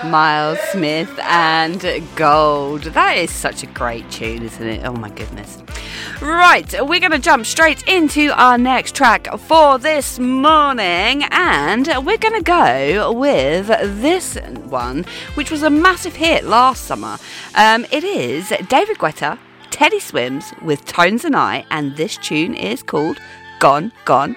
Miles Smith and Gold. That is such a great tune, isn't it? Oh my goodness. Right, we're going to jump straight into our next track for this morning, and we're going to go with this one, which was a massive hit last summer. It is David Guetta, Teddy Swims with Tones and I, and this tune is called Gone, Gone,